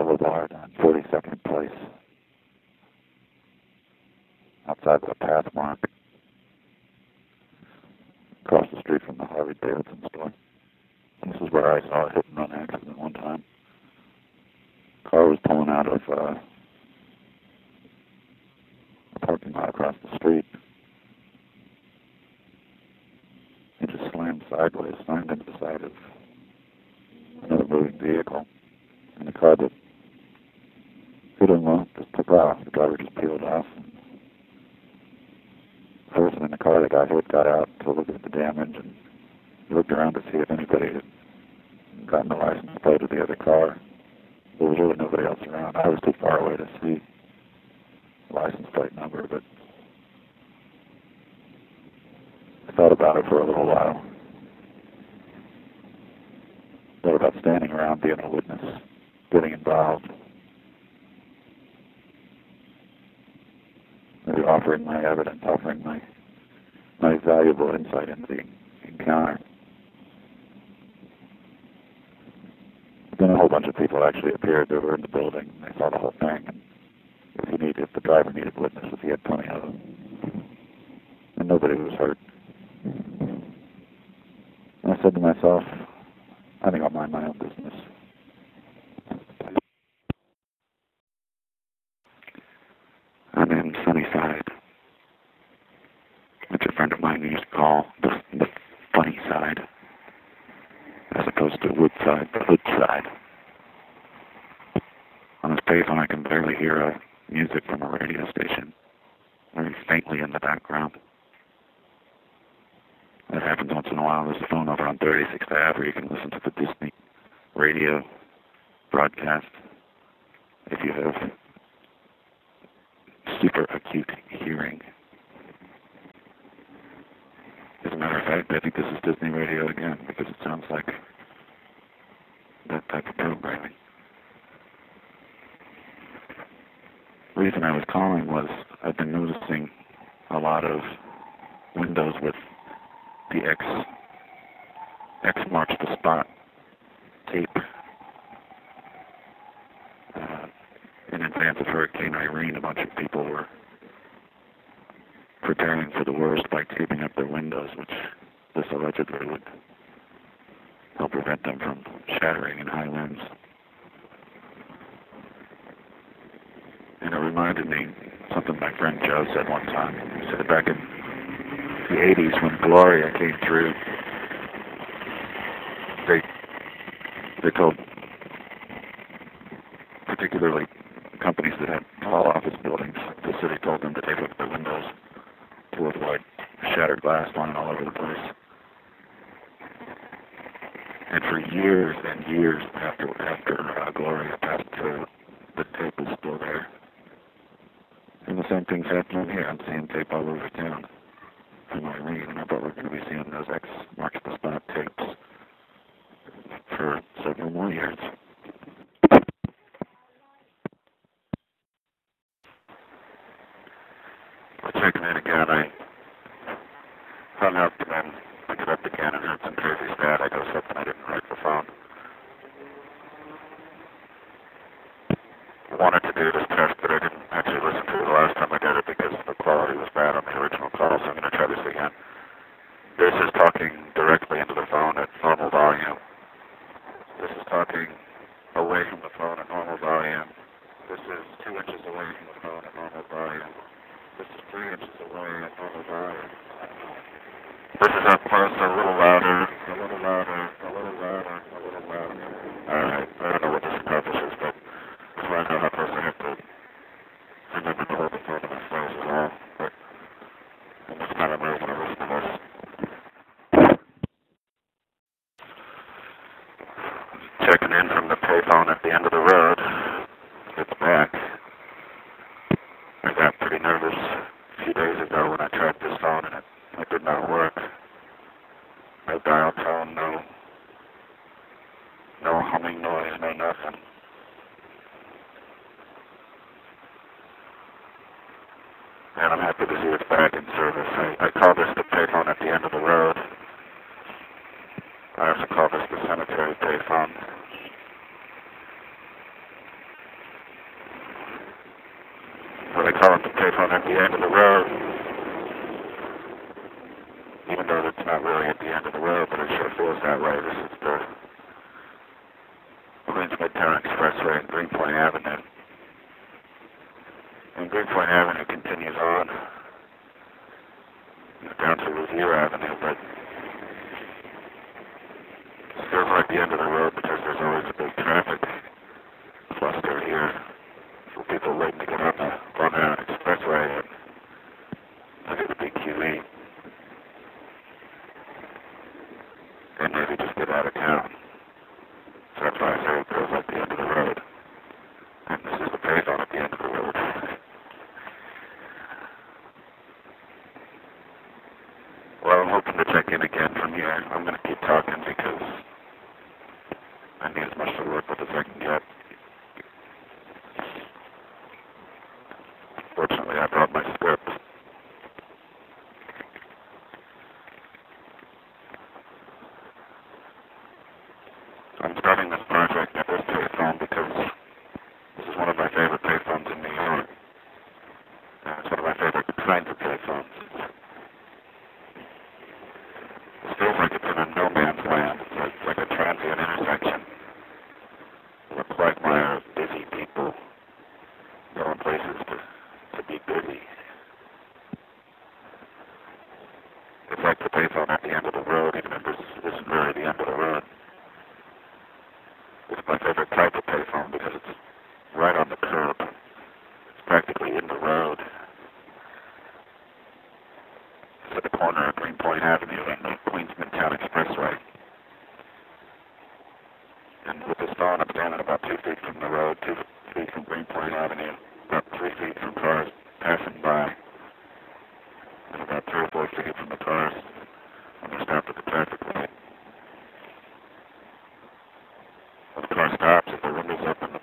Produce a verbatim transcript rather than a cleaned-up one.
Boulevard on forty-second Place, outside the Pathmark, across the street from the Harley Davidson store. This is where I saw a hit-and-run accident one time. Car was pulling out of uh, a parking lot across the street. It just slammed sideways, slammed into the side of another moving vehicle. And the car that hit him well, just took off. The driver just peeled off. The person in the car that got hit got out to look at the damage and looked around to see if anybody had gotten the license plate of the other car. There was really nobody else around. I was too far away to see the license plate number, but I thought about it for a little while. Thought about standing around, being a witness, getting involved, maybe offering my evidence, offering my my valuable insight into the encounter. Then a whole bunch of people actually appeared that were in the building. They saw the whole thing. And if he needed, if the driver needed witnesses, he had plenty of them. And nobody was hurt. And I said to myself, I think I'll mind my own business. I'm in Sunnyside, which a friend of mine used to call the, the funny side, as opposed to Woodside, the hood side. On this payphone, I can barely hear uh, music from a radio station, very faintly in the background. That happens once in a while. There's a phone over on thirty-sixth Avenue where you can listen to the Disney radio broadcast if you have super acute hearing. As a matter of fact, I think this is Disney radio again because it sounds like that type of programming. The reason I was calling was I've been noticing a lot of windows with the X, X marks the spot tape uh, in advance of Hurricane Irene. A bunch of people were preparing for the worst by taping up their windows, which this allegedly would help prevent them from shattering in high winds. And it reminded me something my friend Joe said one time. He said back in the eighties when Gloria came through, they they told particularly companies that had tall office buildings, the city told them to tape up their windows to avoid shattered glass flying all over the place. And for years and years after after uh, Gloria passed through, the tape is still there. And the same thing's happening here. I'm seeing tape all over town from Irene, and I bet we're going to be seeing those X marks the spot tapes for several more years. Checking in again. I hung up and then picked it up again and heard some crazy stat. I go something I didn't write the phone. I wanted to do this test, but I didn't actually listen to it the last time I did it because the quality was bad on the original call, so I'm going to try this again. This is talking directly into the phone at normal volume. This is talking away from the phone at normal volume. This is two inches away from the phone at normal volume. This is three inches away at normal volume. This is up close, a little louder, a little louder, a little louder, a little louder. Alright, I don't know what this accomplishes, but that's why I know how close I have to remember to hold the phone to my face as well. But I'm just kind of moving when I listen to this. Checking in from the payphone at the end of the road. It's back. I got pretty nervous a few days ago when I tried this phone and it, it did not work. No dial tone, no, no humming noise, no nothing. And I'm happy to see it's back in service. I, I call this the payphone at the end of the road. I also call this the cemetery payphone. payphone at the end of the road, even though it's not really at the end of the road, but it sure feels that way. This is the Queens Midtown Expressway and Greenpoint Avenue. And Greenpoint Avenue continues on down to Revere Avenue, but it feels like the end of the road because there's always a big traffic cluster here for people waiting to get on the Long Island Expressway and look at the big Q E and maybe just get out of town. So that's why I say it feels like the end of the road. And this is the payphone at the end of the road. Well, I'm hoping to check in again from here. I'm going to keep talking because I need as much to work with as I can get. Fortunately, I brought my script. I'm starting this project at this payphone because this is one of my favorite payphones in New York. And it's one of my favorite kinds of payphones. It feels like it's in a no man's land. It's like, it's like a transient intersection. With a quagmire of busy people going places to, to be busy. It's like the payphone at the end of the road, even if this isn't really the end of the road. It's my favorite type of payphone because it's right on the curb. It's practically in the road. It's at the corner of Greenpoint Avenue and the Queens Midtown Expressway. And with this phone, I'm standing about two feet from the road, two feet from Greenpoint Avenue, about three feet from cars passing by, and about three or four feet from the cars when they stop at the traffic light. When the car stops,